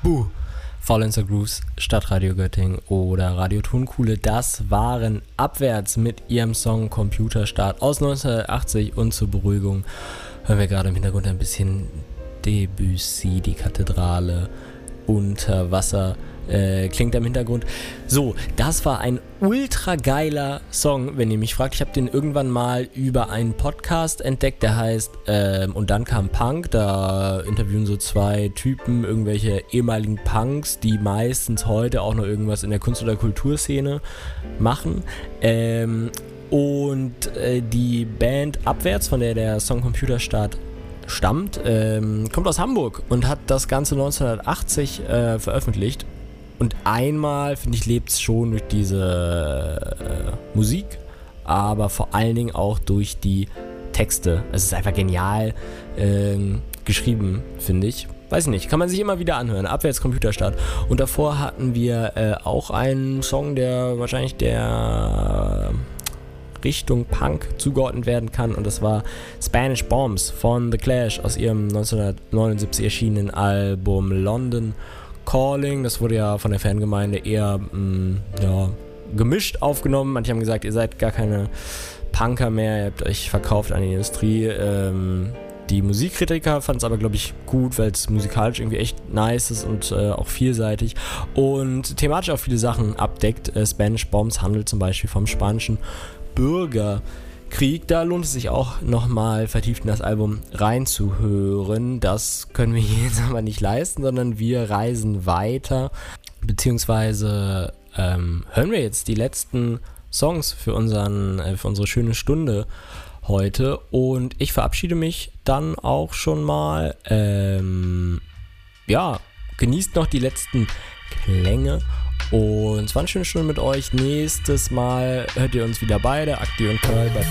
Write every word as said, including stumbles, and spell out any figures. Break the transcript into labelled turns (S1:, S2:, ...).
S1: Buh. Faulenzer Grooves, Stadtradio Göttingen oder Radio Tonkuhle, das waren Abwärts mit ihrem Song Computerstart aus neunzehnhundertachtzig und zur Beruhigung hören wir gerade im Hintergrund ein bisschen Debussy, die Kathedrale unter Wasser. Äh, klingt im Hintergrund. So, das war ein ultra geiler Song, wenn ihr mich fragt. Ich habe den irgendwann mal über einen Podcast entdeckt, der heißt ähm, Und dann kam Punk. Da interviewen so zwei Typen, irgendwelche ehemaligen Punks, die meistens heute auch noch irgendwas in der Kunst- oder Kulturszene machen. Ähm, und äh, die Band Abwärts, von der der Song Computerstart stammt, ähm, kommt aus Hamburg und hat das Ganze neunzehnhundertachtzig äh, veröffentlicht. Und einmal, finde ich, lebt es schon durch diese äh, Musik, aber vor allen Dingen auch durch die Texte. Es ist einfach genial äh, geschrieben, finde ich. Weiß ich nicht, kann man sich immer wieder anhören. Abwärts Computerstart. Und davor hatten wir äh, auch einen Song, der wahrscheinlich der Richtung Punk zugeordnet werden kann. Und das war Spanish Bombs von The Clash aus ihrem neunzehnhundertneunundsiebzig erschienenen Album London Calling. Das wurde ja von der Fangemeinde eher mh, ja, gemischt aufgenommen. Manche haben gesagt, ihr seid gar keine Punker mehr, ihr habt euch verkauft an die Industrie. Ähm, die Musikkritiker fanden es aber, glaube ich, gut, weil es musikalisch irgendwie echt nice ist und äh, auch vielseitig und thematisch auch viele Sachen abdeckt. Äh, Spanish Bombs handelt zum Beispiel vom spanischen Bürgerkrieg. Da lohnt es sich auch nochmal vertieft in das Album reinzuhören. Das können wir hier jetzt aber nicht leisten, sondern wir reisen weiter, beziehungsweise ähm, hören wir jetzt die letzten Songs für, unseren, äh, für unsere schöne Stunde heute und ich verabschiede mich dann auch schon mal. Ähm, ja, genießt noch die letzten Klänge. Und es war eine schöne Stunde mit euch. Nächstes Mal hört ihr uns wieder bei der Akti und Curl bei